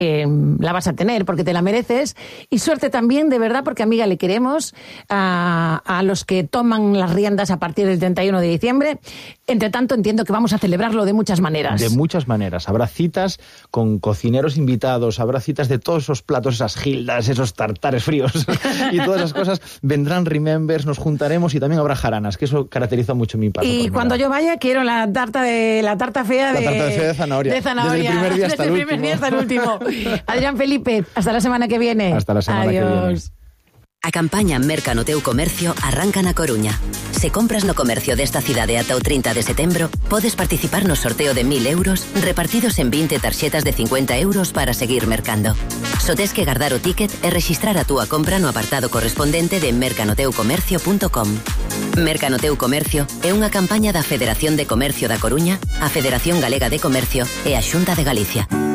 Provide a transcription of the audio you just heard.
la vas a tener porque te la mereces, y suerte también, de verdad, porque, amiga, le queremos a los que toman las riendas a partir del 31 de diciembre. Entre tanto, entiendo que vamos a celebrarlo de muchas maneras. De muchas maneras. Habrá citas con cocineros invitados, habrá citas de todos esos platos, esas gildas, esos tartares fríos y todas esas cosas. Vendrán remembers, nos juntaremos y también habrá jaranas, que eso caracteriza mucho mi paso. Y cuando yo vaya, quiero la tarta fea La tarta fea de zanahoria. De zanahoria. Desde el primer día hasta el último. Adrián Felipe, hasta la semana que viene. Hasta la semana que viene. Adiós. A campaña Merca no Teu Comercio arranca na Coruña. Se compras no comercio desta cidade ata o 30 de setembro, podes participar no sorteo de 1.000 euros repartidos en 20 tarxetas de 50 euros para seguir mercando. Só tes que guardar o ticket e rexistrar a túa compra no apartado correspondente de mercanoteucomercio.com. Merca no Teu Comercio é unha campaña da Federación de Comercio da Coruña, a Federación Galega de Comercio e a Xunta de Galicia.